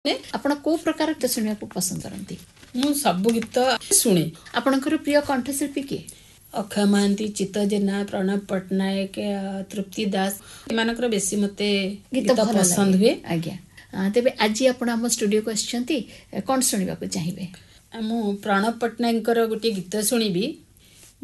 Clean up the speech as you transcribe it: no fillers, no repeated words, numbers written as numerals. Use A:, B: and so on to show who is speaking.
A: ଆପଣ କୋଉ ପ୍ରକାର ଗୀତ ଶୁଣିବାକୁ ପସନ୍ଦ କରନ୍ତି?
B: ମୁଁ ସବୁ ଗୀତ ଶୁଣେ।
A: ଆପଣଙ୍କର ପ୍ରିୟ କଣ୍ଠଶିଳ୍ପୀ କିଏ?
B: ଅକ୍ଷୟ ମହାନ୍ତି, ଚିତ୍ତ ଜେନା, ପ୍ରଣବ ପଟ୍ଟନାୟକ, ତୃପ୍ତି ଦାସ, ଏମାନଙ୍କର ବେଶୀ ମତେ ଗୀତ ପସନ୍ଦ ହୁଏ।
A: ଆଜ୍ଞା, ତେବେ ଆଜି ଆପଣ ଆମ ଷ୍ଟୁଡିଓକୁ ଆସିଛନ୍ତି, କଣ ଶୁଣିବାକୁ ଚାହିଁବେ?
B: ମୁଁ ପ୍ରଣବ ପଟ୍ଟନାୟକଙ୍କର ଗୋଟିଏ ଗୀତ ଶୁଣିବି,